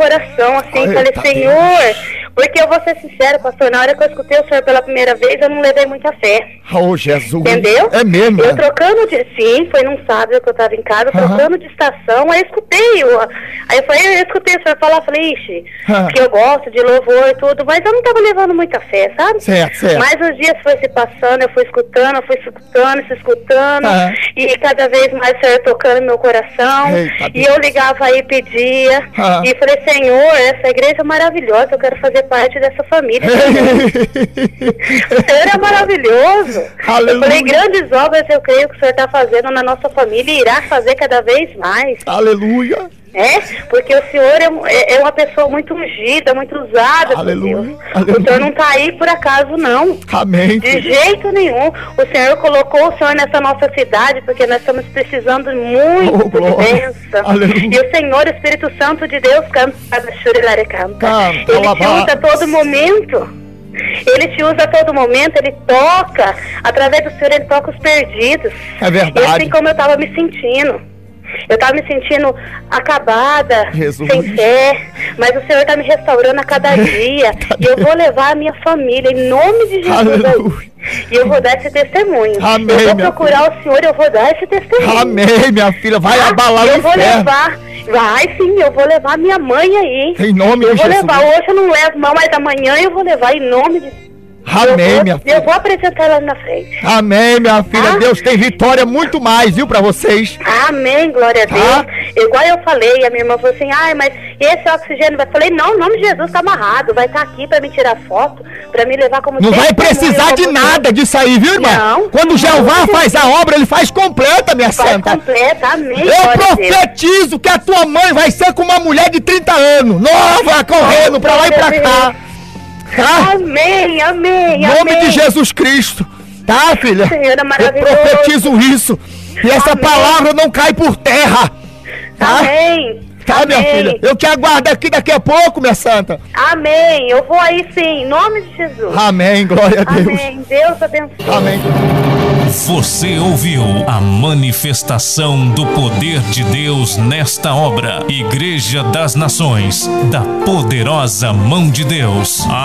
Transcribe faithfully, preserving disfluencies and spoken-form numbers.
coração, assim, Eita falei, Deus. Senhor, porque eu vou ser sincero, pastor, na hora que eu escutei o Senhor pela primeira vez, eu não levei muita fé. Oh, Jesus. Entendeu? É mesmo? Eu né? trocando de... Sim, foi num sábado que eu tava em casa, Aham. trocando de estação, aí eu escutei, eu, aí eu, falei, eu escutei o Senhor falar, falei, ixi, Aham. que eu gosto de louvor e tudo, mas eu não tava levando muita fé, sabe? Certo, certo. Mas os dias foi se passando, eu fui escutando, eu fui escutando, se escutando, Aham. e cada vez mais o Senhor tocando no meu coração, Eita e Deus. eu ligava aí e pedia, Aham. e falei, Senhor, essa igreja é maravilhosa, eu quero fazer parte dessa família. O Senhor é maravilhoso. Aleluia. Eu falei, grandes obras eu creio que o Senhor está fazendo na nossa família e irá fazer cada vez mais. Aleluia. É, porque o Senhor é, é- é uma pessoa muito ungida, muito usada por Aleluia. Deus. Aleluia. O Senhor não está aí por acaso, não. Amém. De jeito nenhum. O Senhor colocou o Senhor nessa nossa cidade porque nós estamos precisando muito Oh, de glória. bênção. Aleluia. E o Senhor, o Espírito Santo de Deus, canta, canta. Canta, Ele te alabá. usa a todo momento. Ele te usa a todo momento, ele toca. Através do Senhor, ele toca os perdidos. É E verdade. assim como eu estava me sentindo. Eu estava me sentindo acabada, Jesus. sem fé, mas o Senhor está me restaurando a cada dia. E eu vou levar a minha família, em nome de Jesus. Aleluia. E eu vou dar esse testemunho. Amém, eu vou minha procurar o Senhor, eu vou dar esse testemunho. Amém, minha filha. Vai Tá? abalar o Eu vou inferno. levar, vai sim, eu vou levar minha mãe aí. Em nome eu de vou Jesus. levar, hoje eu não levo não, mas amanhã eu vou levar em nome de Amém, eu vou, minha filha. Eu vou apresentar ela na frente. Amém, minha filha. Tá? Deus tem vitória muito mais, viu, pra vocês. Amém, glória a Tá? Deus. Igual eu falei, a minha irmã falou assim, ai, mas esse oxigênio vai... Eu falei, não, o nome de Jesus tá amarrado, vai estar aqui pra me tirar foto, pra me levar como... Não vai testemunho, precisar de como- nada disso aí, viu, irmã? Não. Quando Jeová faz a obra, ele faz completa, minha Vai santa. completa, amém, Eu glória a Deus. profetizo que a tua mãe vai ser como uma mulher de trinta anos, nova, correndo pra lá e pra cá. Tá? Amém, amém, Em nome amém. de Jesus Cristo. Tá, filha? Senhor é Eu maravilhoso. profetizo isso. E essa Amém. palavra não cai por terra. Tá? Amém. Tá, minha Amém. filha? Eu te aguardo aqui daqui a pouco, minha santa. Amém, eu vou aí sim, em nome de Jesus. Amém, glória a Deus. Amém, Deus abençoe. Amém. Você ouviu a manifestação do poder de Deus nesta obra. Igreja das Nações, da poderosa mão de Deus.